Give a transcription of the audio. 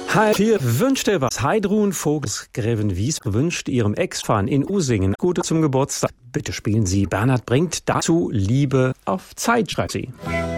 Hier wünschte was Heidrun Vogelsgräven-Wies wünscht ihrem Ex-Fan in Usingen Gute zum Geburtstag. Bitte spielen Sie Bernhard Bringt dazu Liebe auf Zeit, schreibt sie.